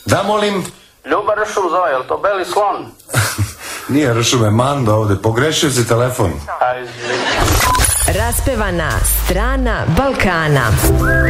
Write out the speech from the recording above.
Da, molim? Ljuba Ršum zove, je li to beli slon? Nije Ršum, je Mando ovdje, pogrešio si telefon. Aj, izvini. Raspevana strana Balkana.